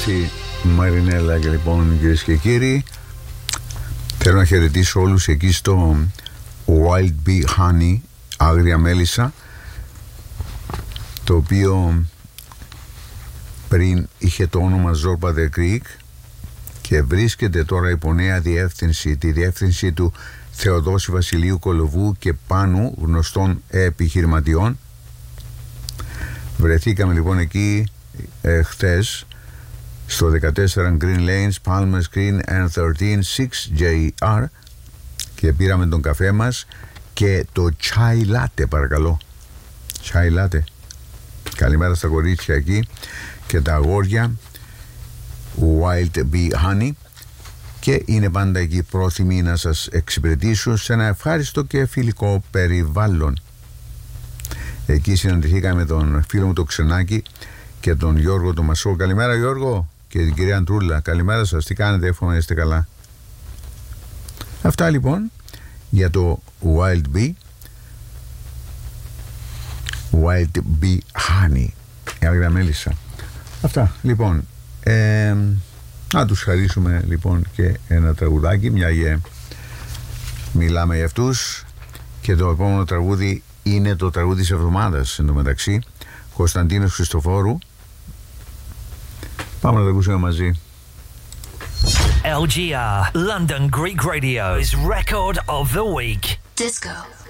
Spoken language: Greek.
έτσι Μαρινέλα και λοιπόν κυρίες και κύριοι, θέλω να χαιρετήσω όλους εκεί στο Wild Bee Honey, άγρια μέλισσα, το οποίο πριν είχε το όνομα Zorba the Greek και βρίσκεται τώρα υπό νέα διεύθυνση, τη διεύθυνση του Θεοδόση Βασιλείου Κολοβού και Πάνου, γνωστών επιχειρηματιών. Βρεθήκαμε λοιπόν εκεί χθες στο 14 Green Lanes, Palmer's Green N13 6JR και πήραμε τον καφέ μας και το chai latte, παρακαλώ. Chai latte. Καλημέρα στα κορίτσια εκεί και τα αγόρια Wild Bee Honey, και είναι πάντα εκεί πρόθυμοι να σας εξυπηρετήσουν σε ένα ευχάριστο και φιλικό περιβάλλον. Εκεί συναντηθήκαμε με τον φίλο μου τον Ξενάκη και τον Γιώργο τον Μασό. Καλημέρα Γιώργο, και την κυρία Αντρούλα. Καλημέρα σας, τι κάνετε, εύχομαι να είστε καλά. Αυτά λοιπόν για το Wild Bee Bee Honey, η άγρια μέλισσα. Αυτά λοιπόν, να τους χαρίσουμε λοιπόν και ένα τραγουδάκι, μια και μιλάμε για αυτούς. Και το επόμενο τραγούδι είναι το τραγούδι της εβδομάδας εντωμεταξύ, Κωνσταντίνος Χριστοφόρου. Πάμε να το ακούσουμε μαζί. LGR, London Greek Radio's Record of the Week. Disco.